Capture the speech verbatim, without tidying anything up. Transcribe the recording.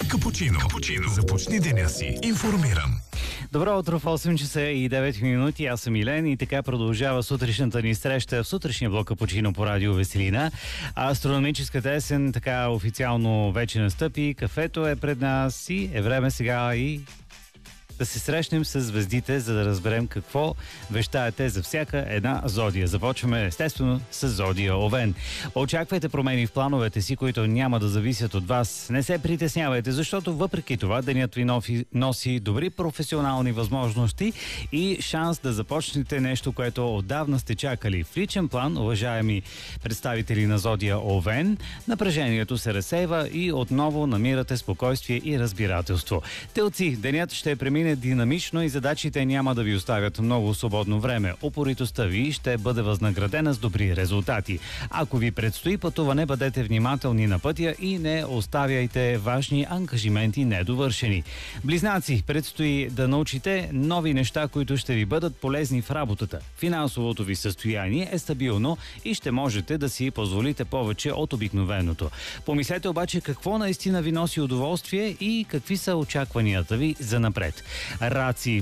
Капучино. Капучино. Започни деня си информиран. Добро утро в осем часа и девет минути. Аз съм Илен и така продължава сутрешната ни среща в сутрешния блок Капучино по радио Веселина. Астрономическата есен така официално вече настъпи. Кафето е пред нас и е време сега и да се срещнем с звездите, за да разберем какво вещаете за всяка една зодия. Започваме естествено с зодия Овен. Очаквайте промени в плановете си, които няма да зависят от вас. Не се притеснявайте, защото въпреки това денят ви носи добри професионални възможности и шанс да започнете нещо, което отдавна сте чакали. В личен план, уважаеми представители на зодия Овен, напрежението се разсейва и отново намирате спокойствие и разбирателство. Телци, денят ще премине динамично и задачите няма да ви оставят много свободно време. Упоритостта ви ще бъде възнаградена с добри резултати. Ако ви предстои пътуване, бъдете внимателни на пътя и не оставяйте важни ангажименти недовършени. Близнаци, предстои да научите нови неща, които ще ви бъдат полезни в работата. Финансовото ви състояние е стабилно и ще можете да си позволите повече от обикновеното. Помислете обаче какво наистина ви носи удоволствие и какви са очакванията ви за напред. Раци,